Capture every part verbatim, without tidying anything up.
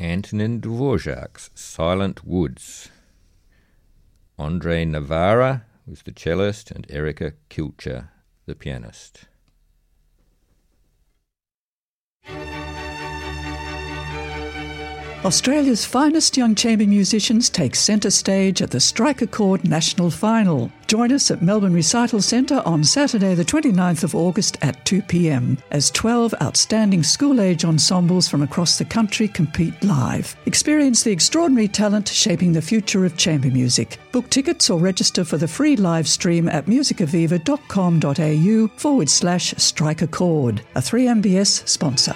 Antonin Dvorak's Silent Woods. Andrei Navarra was the cellist and Erika Kilcher the pianist. Australia's finest young chamber musicians take centre stage at the Strike a Chord National Final. Join us at Melbourne Recital Centre on Saturday the twenty-ninth of August at two p m as twelve outstanding school-age ensembles from across the country compete live. Experience the extraordinary talent shaping the future of chamber music. Book tickets or register for the free live stream at musicaviva.com.au forward slash strike a chord, a three M B S sponsor.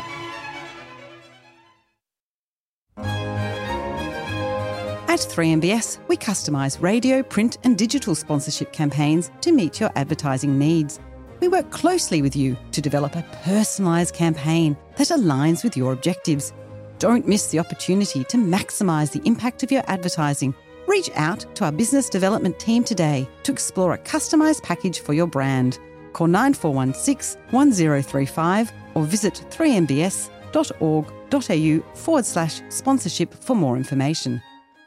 At three M B S, we customise radio, print and digital sponsorship campaigns to meet your advertising needs. We work closely with you to develop a personalised campaign that aligns with your objectives. Don't miss the opportunity to maximise the impact of your advertising. Reach out to our business development team today to explore a customised package for your brand. Call nine four one six, one zero three five or visit three m b s dot org dot a u forward slash sponsorship for more information.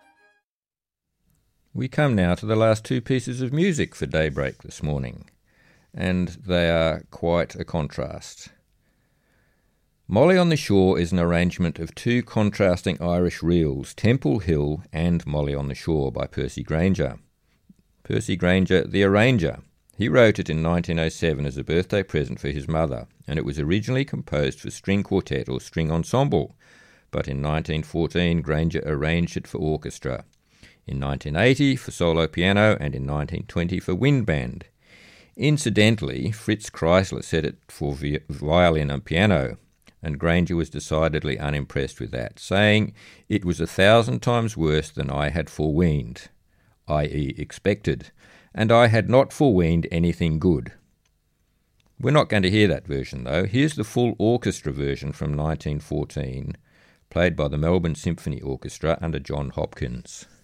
We come now to the last two pieces of music for Daybreak this morning, and they are quite a contrast. Molly on the Shore is an arrangement of two contrasting Irish reels, Temple Hill and Molly on the Shore by Percy Grainger. Percy Grainger, the arranger. He wrote it in nineteen oh seven as a birthday present for his mother, and it was originally composed for string quartet or string ensemble, but in nineteen fourteen Grainger arranged it for orchestra. In nineteen eighty for solo piano and in nineteen twenty for wind band. Incidentally, Fritz Kreisler set it for vi- violin and piano, and Grainger was decidedly unimpressed with that, saying it was a thousand times worse than I had foreweened, that is expected, and I had not foreweened anything good. We're not going to hear that version though. Here's the full orchestra version from nineteen fourteen, played by the Melbourne Symphony Orchestra under John Hopkins.